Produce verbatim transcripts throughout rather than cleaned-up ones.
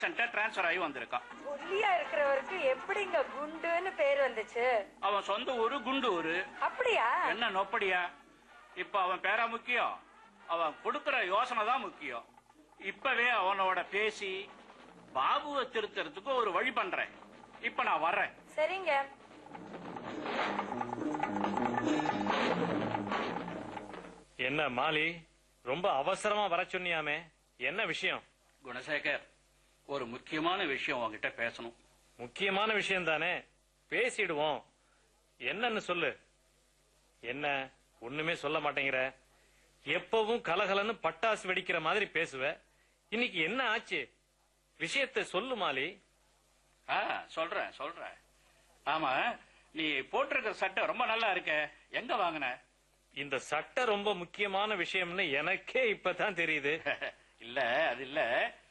Transfer ஆகி வந்திருக்கான். ஒல்லியா இருக்கிறவருக்கு எப்படிங்க குண்டுன்னு பேர் வந்துச்சு? அவன் சொந்த ஊரு குண்டூரு. அப்படியா? என்ன நொப்படியா? இப்ப அவன் பேரா முக்கியம், அவன் கொடுக்கற யோசனை தான் முக்கியம். இப்பவே அவனோட பேசி பாபுவை திருத்தறதுக்கு ஒரு வழி பண்றேன். இப்ப நான் வர்றேன். சரிங்க. என்ன மாலி, ரொம்ப அவசரமா வர சொன்னியாமே, என்ன விஷயம்? குணசேகர், ஒரு முக்கியமான விஷயம் உங்ககிட்ட பேசணும். முக்கியமான விஷயம் தானே, பேசிடுவோம். என்னன்னு சொல்லு. என்ன ஒண்ணுமே சொல்ல மாட்டேங்கிற? எப்பவும் கலகலன்னு பட்டாசு வெடிக்கிற மாதிரி பேசுவ. இன்னைக்கு என்ன ஆச்சு? விஷயத்தை சொல்லு மாலி. ஆ, சொல்றேன் சொல்றேன். ஆமா, நீ போட்டிருக்கிற சட்டை ரொம்ப நல்லா இருக்க. எங்க வாங்கின? இந்த சட்டை ரொம்ப முக்கியமான விஷயம்னு எனக்கே இப்பதான் தெரியுது. இல்ல, அது இல்ல,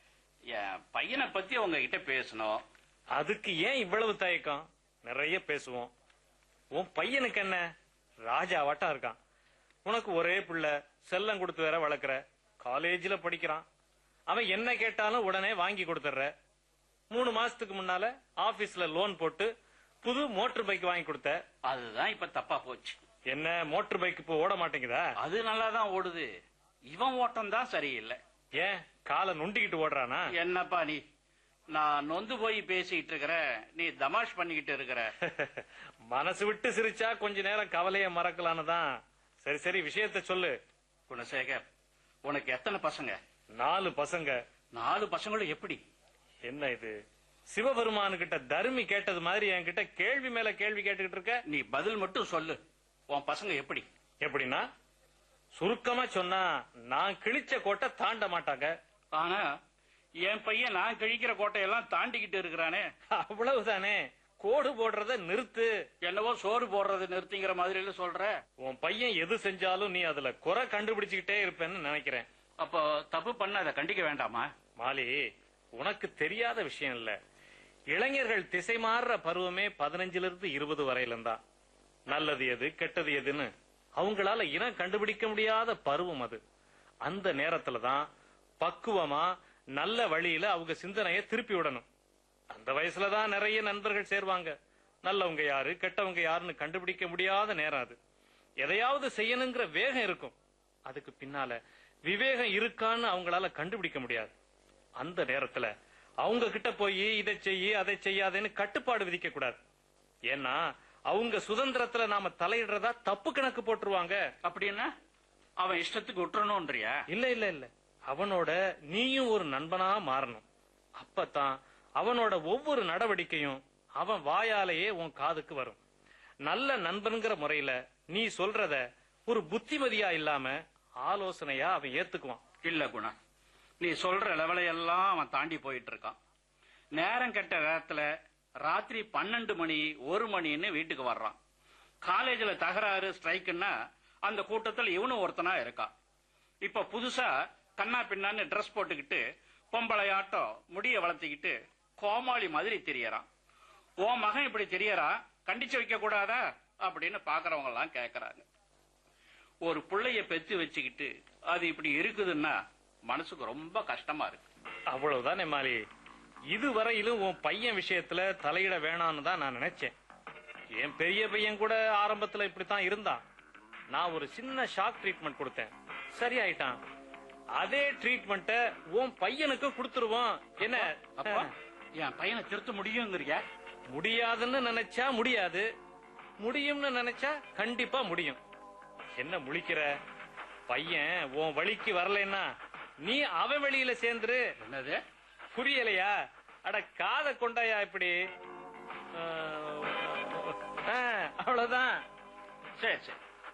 என் பையனை பத்தி உங்ககிட்ட பேசணும். அதுக்கு ஏன் இவ்வளவு தயக்கம்? நிறைய பேசுவோம். உன் பையனுக்கு என்ன, ராஜாவாட்டம் இருக்கான். உனக்கு ஒரே பிள்ளை, செல்லம் கொடுத்து வேற வளர்க்கற, காலேஜ்ல படிக்கிறான். அவன் என்ன கேட்டாலும் உடனே வாங்கி கொடுத்துற. மூணு மாசத்துக்கு முன்னால ஆபீஸ்ல லோன் போட்டு புது மோட்டர் பைக் வாங்கி கொடுத்த. அதுதான் இப்ப தப்பா போச்சு. என்ன, மோட்டர் பைக் இப்ப ஓட மாட்டேங்குதா? அது நல்லாதான் ஓடுது, இவன் ஓட்டம் தான் சரியில்லை. ஏன், காலை நொண்டிக்கிட்டு ஓடுறானா? என்னப்பா நீ, நான் நொந்து போய் பேசிட்டு இருக்கிற, நீ தமாஷ் பண்ணிக்கிட்டு இருக்கிற. மனசு விட்டு சிரிச்சா கொஞ்ச நேரம் கவலைய மறக்கலான்னு தான். சரி சரி, விஷயத்த சொல்லு. குணசேகர், உனக்கு எத்தனை பசங்க? நாலு பசங்க. நாலு பசங்களும் எப்படி? என்ன இது, சிவபெருமானு கிட்ட தர்மி கேட்டது மாதிரி என்கிட்ட கேள்வி மேல கேள்வி கேட்டுக்கிட்டு இருக்க? நீ பதில் மட்டும் சொல்லு. உன் பசங்க எப்படி? எப்படின்னா, சுருக்கமா சொன்னா, நான் கிழிச்ச கோட்டை தாண்ட மாட்டாங்க. ஆனா என் பையன் நான் கிழிக்கிற கோட்டையெல்லாம் தாண்டிக்கிட்டு இருக்கிறானே. அவ்வளவுதானே, கோடு போடுறத நிறுத்து. என்னவோ சோறு போடுறது நிறுத்திங்கிற மாதிரி சொல்ற. உன் பையன் எது செஞ்சாலும் நீ அதுல குறை கண்டுபிடிச்சுக்கிட்டே இருப்பேன்னு நினைக்கிறேன். அப்போ தப்பு பண்ண அதை கண்டிக்க வேண்டாமா? மாலி, உனக்கு தெரியாத விஷயம் இல்ல. இளைஞர்கள் திசை மாறுற பருவமே பதினஞ்சுல இருந்து இருபது வரையிலும் தான். நல்லது எது கெட்டது எதுன்னு அவங்களால இனம் கண்டுபிடிக்க முடியாத பருவம் அது. அந்த நேரத்துலதான் பக்குவமா நல்ல வழியில அவங்க சிந்தனையை திருப்பி விடணும். அந்த வயசுலதான் நிறைய நண்பர்கள் சேர்வாங்க. நல்லவங்க யாரு கெட்டவங்க யாருன்னு கண்டுபிடிக்க முடியாத நேரம் அது. எதையாவது செய்யணுங்கிற வேகம் இருக்கும், அதுக்கு பின்னால விவேகம் இருக்கான்னு அவங்களால கண்டுபிடிக்க முடியாது. அந்த நேரத்துல அவங்க கிட்ட போய் இதை செய்ய அதை செய்யாதேன்னு கட்டுப்பாடு விதிக்க கூடாது. ஏன்னா அவங்க சுதந்திரத்துல நாம தலையிடுறதா தப்பு கணக்கு போட்டுருவாங்க. அப்படின்னா அவன் இஷ்டத்துக்கு விட்டுறணும்ன்றியா? இல்ல இல்ல இல்ல, அவனோட நீயும் ஒரு நண்பனா மாறணும். அப்பதான் அவனோட ஒவ்வொரு நடவடிக்கையும் அவன் வாயாலேயே உன் காதுக்கு வரும். நல்ல நண்பன்கிற முறையில நீ சொல்றத ஒரு புத்திமதியா இல்லாம ஆலோசனையா அவன் ஏத்துக்குவான். இல்ல குணா, நீ சொல்ற லெவலையெல்லாம் அவன் தாண்டி போயிட்டு இருக்கான். நேரம் கெட்ட நேரத்துல ராத்திரி பன்னெண்டு மணி ஒரு மணின்னு வீட்டுக்கு வர்றான். காலேஜ்ல தகராறு ஸ்ட்ரைக்குன்னா அந்த கூட்டத்தில் இவனும் ஒருத்தனா இருக்கான். இப்ப புதுசா கண்ணா பின்னான்னு ட்ரெஸ் போட்டுக்கிட்டு பொம்பளையாட்டம் முடிய வளர்த்திக்கிட்டு கோமாளி மாதிரி தெரியறான். ஓ மகன் இப்படி தெரியறான், கண்டிச்சு வைக்க கூடாதா அப்படின்னு பாக்குறவங்க எல்லாம் கேக்குறாங்க. ஒரு பிள்ளைய பெத்து வச்சுக்கிட்டு அது இப்படி இருக்குதுன்னா மனசுக்கு ரொம்ப கஷ்டமா இருக்கு. அவ்வளவுதானே மாலி, இதுவரையிலும் உன் பையன் விஷயத்துல தலையிட வேணான்னு தான் நான் நினைச்சேன். என் பெரிய பையன் கூட ஆரம்பத்துல இப்படித்தான் இருந்தான். நான் ஒரு சின்ன ஷாக் ட்ரீட்மெண்ட் கொடுத்தேன், சரியாயிட்டான். அதே ட்ரீட்மெண்ட்ட உன் பையனுக்கு கொடுத்துருவோம். என்ன அப்பா, என் பையனை திருத்த முடியுங்கிறியா? முடியாதுன்னு நினைச்சா முடியாது, முடியும்னு நினைச்சா கண்டிப்பா முடியும். என்ன முழிக்கிற? பையன் உன் வழிக்கு வரலன்னா நீ அவன் வழியில சேர்ந்துரு. என்னது புரியலையா? அட காத கொண்டாயா இப்படி. அவ்வளவுதான். சரி சரி.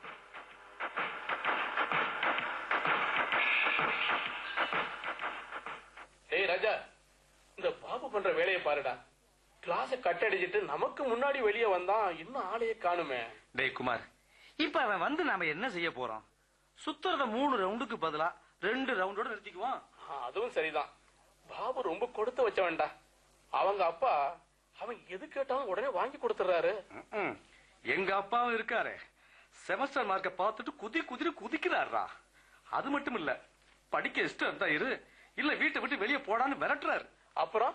ஏய் ராஜா, இந்த பாபு பண்ற வேலையை பாருடா. கிளாஸ கட் அடிச்சிட்டு நமக்கு முன்னாடி வெளியே வந்தான், இன்னும் ஆளையே காணுமே. டேய் குமார், இப்ப அவன் வந்து நாம என்ன செய்ய போறோம்? சுத்துறத மூணு ரவுண்டுக்கு பதிலா ரெண்டு ரவுண்டோட நிறுத்திக்குவான். அதுவும் சரிதான். பாபு ரொம்ப கொடுத்து வச்சவன்டா. அவங்க அப்பா அவன் எது கேட்டாலும் உடனே வாங்கி கொடுத்துறாரு. எங்க அப்பாவும் இருக்காரு, செமஸ்டர் மார்க்க பார்த்துட்டு குதி குதிரை குதிக்கிறாரா. அது மட்டும் இல்ல, படிக்க இஷ்டம் இருந்தா இரு, இல்ல வீட்டை விட்டு வெளியே போடான்னு விரட்டுறாரு. அப்புறம்